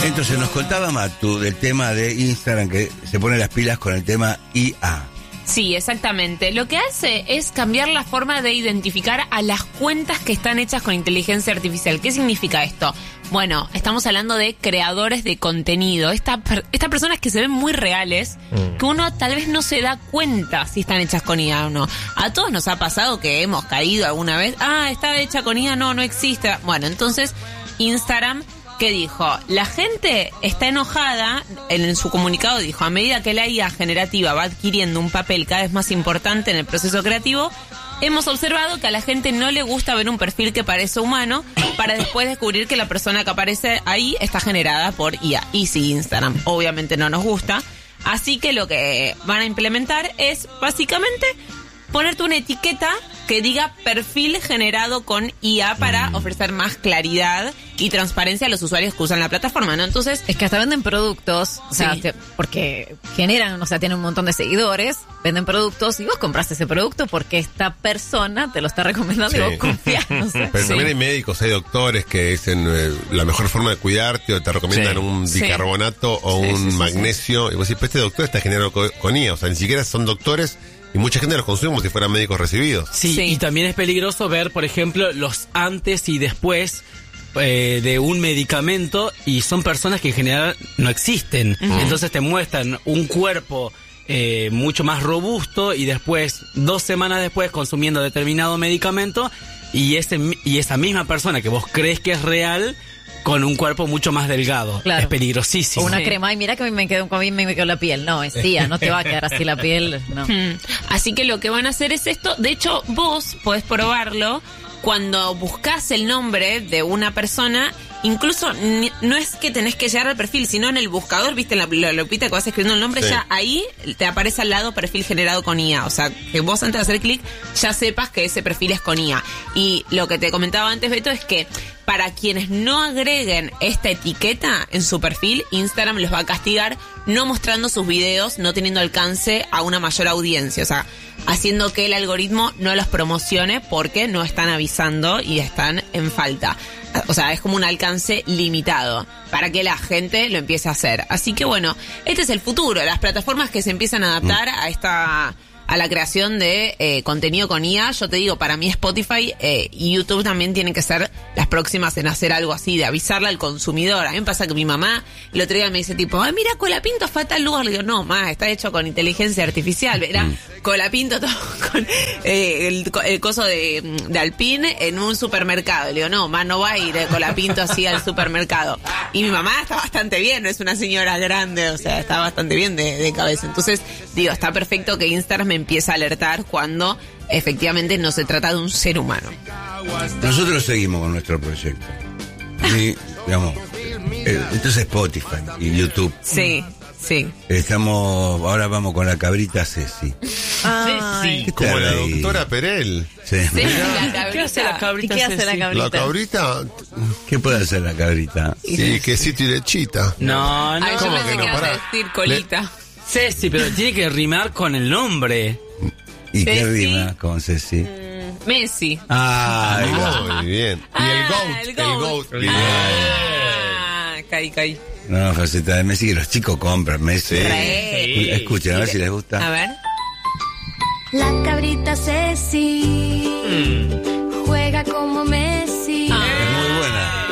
Entonces nos contaba Matu del tema de Instagram que se pone las pilas con el tema IA. Sí, exactamente. Lo que hace es cambiar la forma de identificar a las cuentas que están hechas con inteligencia artificial. ¿Qué significa esto? Bueno, estamos hablando de creadores de contenido. Estas personas que se ven muy reales, que uno tal vez no se da cuenta si están hechas con IA o no. A todos nos ha pasado que hemos caído alguna vez. Está hecha con IA, no existe. Bueno, entonces Instagram, ¿qué dijo? La gente está enojada, en su comunicado dijo, a medida que la IA generativa va adquiriendo un papel cada vez más importante en el proceso creativo, hemos observado que a la gente no le gusta ver un perfil que parece humano para después descubrir que la persona que aparece ahí está generada por IA. Y sí, Instagram obviamente no nos gusta, así que lo que van a implementar es básicamente ponerte una etiqueta que diga perfil generado con IA para ofrecer más claridad y transparencia a los usuarios que usan la plataforma, ¿no? Entonces, es que hasta venden productos, o sea, sí, porque generan, o sea, tienen un montón de seguidores, venden productos y vos compraste ese producto porque esta persona te lo está recomendando y vos confías, no sé. Pero también hay médicos, hay doctores que dicen la mejor forma de cuidarte o te recomiendan un bicarbonato o un magnesio y vos decís, pues este doctor está generado con IA, o sea, ni siquiera son doctores. Y mucha gente los consume como si fueran médicos recibidos. Sí, y también es peligroso ver, por ejemplo, los antes y después de un medicamento y son personas que en general no existen. Entonces te muestran un cuerpo mucho más robusto y después, 2 semanas después, consumiendo determinado medicamento y esa misma persona que vos crees que es real con un cuerpo mucho más delgado. Claro. Es peligrosísimo. O una crema. Ay, mira que me quedó la piel. No, es tía, no te va a quedar así la piel. No. Así que lo que van a hacer es esto. De hecho, vos podés probarlo cuando buscás el nombre de una persona. Incluso no es que tenés que llegar al perfil, sino en el buscador, viste, en la lupita que vas escribiendo el nombre, ya ahí te aparece al lado perfil generado con IA. O sea, que vos antes de hacer clic ya sepas que ese perfil es con IA. Y lo que te comentaba antes, Beto, es que para quienes no agreguen esta etiqueta en su perfil, Instagram los va a castigar no mostrando sus videos, no teniendo alcance a una mayor audiencia. O sea, haciendo que el algoritmo no los promocione porque no están avisando y están en falta. O sea, es como un alcance limitado para que la gente lo empiece a hacer. Así que bueno, este es el futuro. Las plataformas que se empiezan a adaptar a la creación de contenido con IA. Yo te digo, para mí Spotify y YouTube también tienen que ser las próximas en hacer algo así, de avisarle al consumidor. A mí me pasa que mi mamá el otro día me dice tipo, ay, mira, Colapinto fue a tal lugar. Le digo, no, ma, está hecho con inteligencia artificial. Era Colapinto todo con el coso de Alpine en un supermercado. Le digo, no, ma, no va a ir Colapinto así al supermercado. Y mi mamá está bastante bien, no es una señora grande, o sea, está bastante bien de cabeza. Entonces, digo, está perfecto que Instagram me empieza a alertar cuando efectivamente no se trata de un ser humano. Nosotros seguimos con nuestro proyecto. Y, digamos, entonces Spotify y YouTube. Sí. Ahora vamos con la cabrita Ceci. Ay, como la doctora Perel. Sí. ¿Qué hace la cabrita? ¿Y qué hace la cabrita? La cabrita. ¿Qué puede hacer la cabrita? Sí, quesito y lechita. No. Ay, yo ¿Cómo pensé que no? que ibas a Pará. decir colita. Ceci, pero tiene que rimar con el nombre. ¿Y qué Ceci. rima con Ceci? Messi. Ay, Muy bien. Y el goat. Caí. no, faceta de Messi, que los chicos compran Messi. Escuchen, a ver si les gusta. A ver. La cabrita Ceci